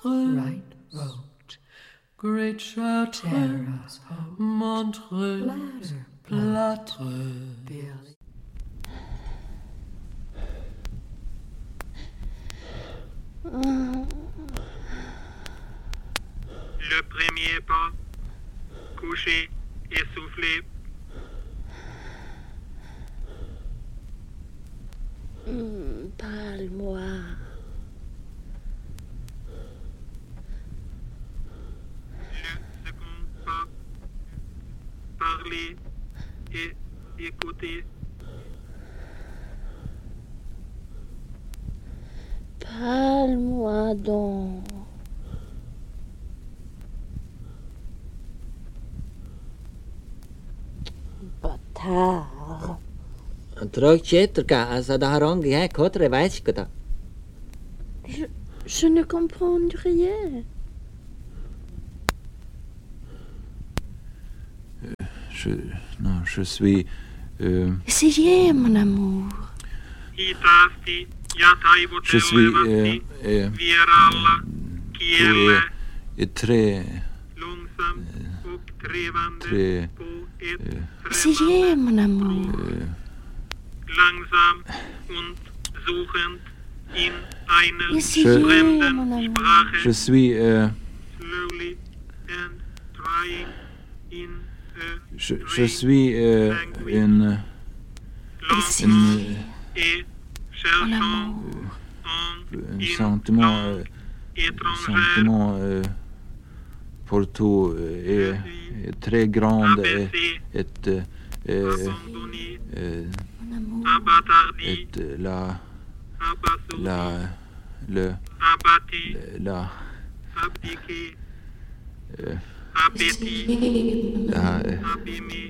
Chartreuse, right road, Great Chartreuse, Montreux, Plâtreux. Le premier pas, couché, essoufflé. Parle-moi. Le second pas, parler et écouter. Parle-moi donc. Bâtard. Trog Chetrka, Sadaharongi, Kotre Weichkota. Je ne comprends rien. Je suis... Essayez, mon amour. Je suis... très... Essayez, mon amour. Langsam und suchend in einer Essayez, fremden mon amour. Sprache. Je suis... Slowly and trying in a Je suis une Essayez, et mon cherchant amour. en un sentiment étrangère. pour tout est très grand et Abandonné, Mon amour. abattardi, abattu, abdiqué, appétit, abîmé,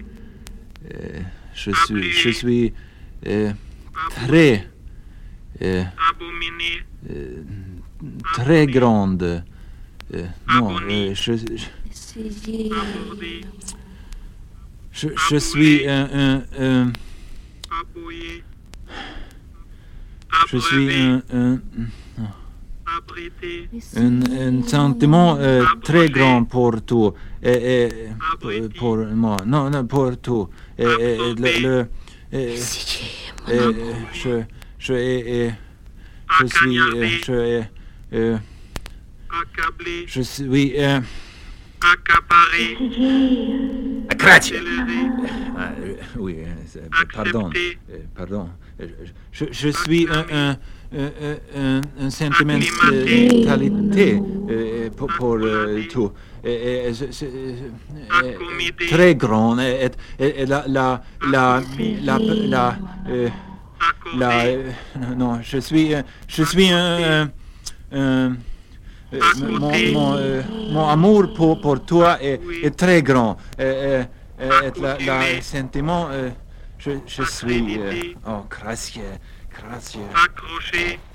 je suis très abominé, très grande. Non, Essayez. abordé, je suis aboyé, je suis abrité, un sentiment très grand pour tout et pour moi. Non, pour tout. Essayez, mon amour. accablé, Je suis accaparé, accéléré, oui, accepté, pardon. Je suis un sentimentalité pour tout. Très grand. Non, je suis mon amour pour toi est très grand. Le sentiment, je suis... oh, gracieux. accroché,